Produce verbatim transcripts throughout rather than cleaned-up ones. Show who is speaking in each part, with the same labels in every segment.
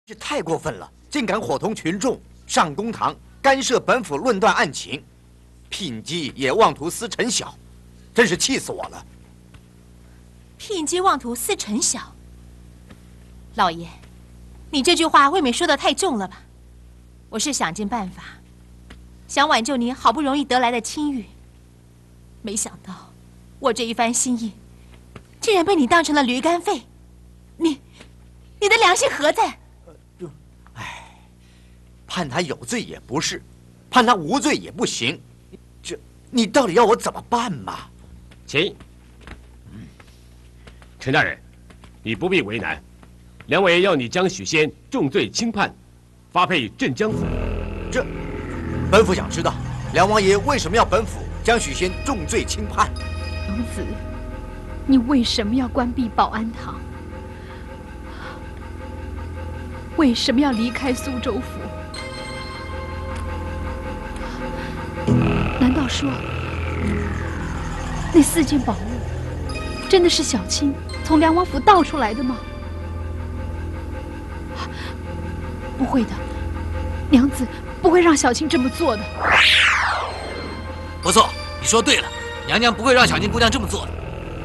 Speaker 1: 这太过分了，竟敢伙同群众上公堂干涉本府论断案情，聘姬也妄图私陈晓，真是气死我了。
Speaker 2: 聘姬妄图私陈晓，老爷，你这句话未免说得太重了吧？我是想尽办法，想挽救你好不容易得来的清誉，没想到我这一番心意，竟然被你当成了驴肝肺。你，你的良心何在？
Speaker 1: 判他有罪也不是，判他无罪也不行，这你到底要我怎么办嘛？
Speaker 3: 请，陈大人，你不必为难，梁王爷要你将许仙重罪轻判，发配镇江府。
Speaker 1: 这，本府想知道，梁王爷为什么要本府将许仙重罪轻判？
Speaker 4: 王子，你为什么要关闭保安堂？为什么要离开苏州府？ 难道说，那四件宝物真的是小青从梁王府盗出来的吗？不会的，娘子不会让小青这么做的。
Speaker 5: 不错，你说对了，娘娘不会让小青姑娘这么做的。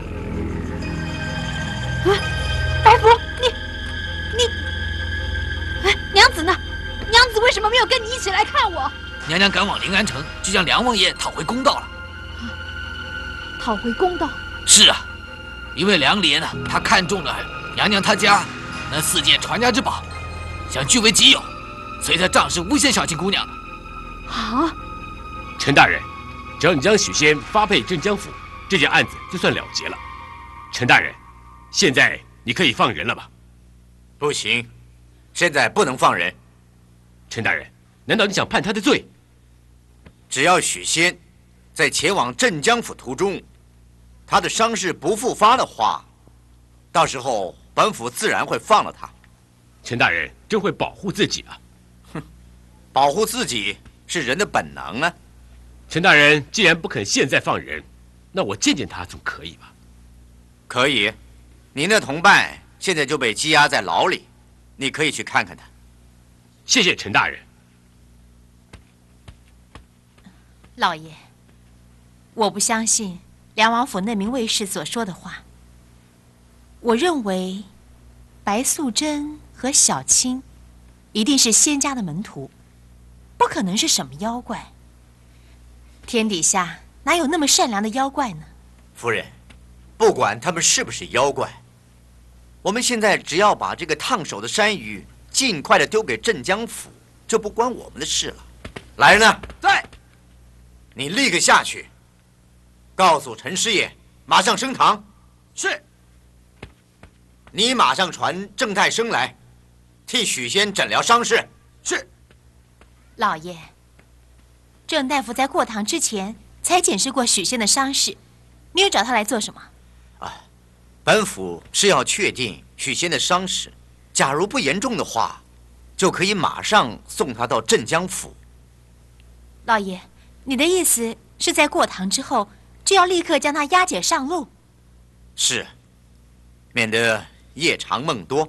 Speaker 4: 啊，白福，你你，哎，娘子呢？娘子为什么没有跟你一起来看我？
Speaker 5: 娘娘赶往临安城，就向梁王爷讨回公道了。
Speaker 4: 啊，讨回公道？
Speaker 5: 是啊，因为梁莲呢，他看中了娘娘她家那四件传家之宝，想据为己有，所以才仗势诬陷小青姑娘的。
Speaker 4: 啊！
Speaker 3: 陈大人，只要你将许仙发配镇江府，这件案子就算了结了。陈大人，现在你可以放人了吧？
Speaker 1: 不行，现在不能放人。
Speaker 3: 陈大人，难道你想判他的罪？
Speaker 1: 只要许仙在前往镇江府途中，他的伤势不复发的话，到时候本府自然会放了他。
Speaker 3: 陈大人真会保护自己啊！
Speaker 1: 哼，保护自己是人的本能啊。
Speaker 3: 陈大人既然不肯现在放人，那我见见他总可以吧？
Speaker 1: 可以，您的同伴现在就被羁押在牢里，你可以去看看他。
Speaker 3: 谢谢陈大人。
Speaker 2: 老爷，我不相信梁王府那名卫士所说的话。我认为，白素贞和小青一定是仙家的门徒，不可能是什么妖怪。天底下哪有那么善良的妖怪呢？
Speaker 1: 夫人，不管他们是不是妖怪，我们现在只要把这个烫手的山芋尽快的丢给镇江府，这不关我们的事了。来人呢？在。 你立刻下去，告诉陈师爷，马上升堂。是。你马上传郑太生来，替许仙诊疗伤势。是。
Speaker 2: 老爷，郑大夫在过堂之前才检视过许仙的伤势，你又找他来做什么？
Speaker 1: 啊，本府是要确定许仙的伤势，假如不严重的话，就可以马上送他到镇江府。
Speaker 2: 老爷。 你的意思是在过堂之后就要立刻将他押解上路？
Speaker 1: 是，免得夜长梦多。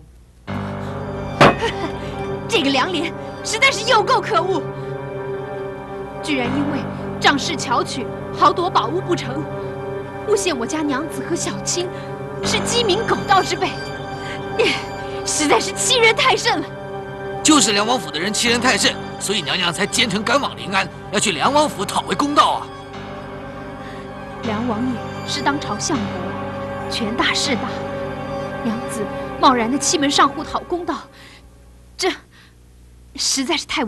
Speaker 4: 这个梁莲实在是又够可恶，居然因为仗势巧取、豪夺宝物不成，诬陷我家娘子和小青是鸡鸣狗盗之辈，实在是欺人太甚了。
Speaker 5: 就是梁王府的人欺人太甚，所以娘娘才兼程赶往临安，要去梁王府讨回公道啊！
Speaker 4: 梁王爷是当朝相国，权大势大，娘子贸然的欺门上户讨公道，这实在是太